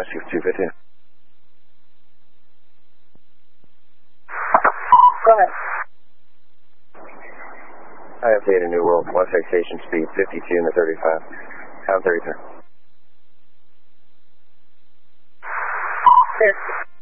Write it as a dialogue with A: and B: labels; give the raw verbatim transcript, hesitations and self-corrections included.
A: five six two fifteen.
B: Go ahead.
A: I have data New World, one fixation speed fifty-two in the thirty-five. Have thirty-three.
B: Clear.